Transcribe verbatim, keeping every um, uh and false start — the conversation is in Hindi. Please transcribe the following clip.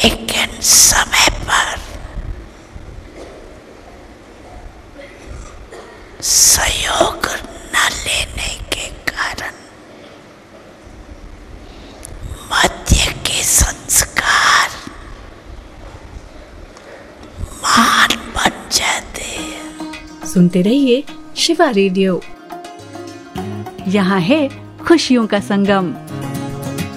लेकिन समय पर सहयोग न लेने के कारण मध्य के संस्कार मान बन जाते हैं। सुनते रहिए शिवा रेडियो। यहाँ है खुशियों का संगम।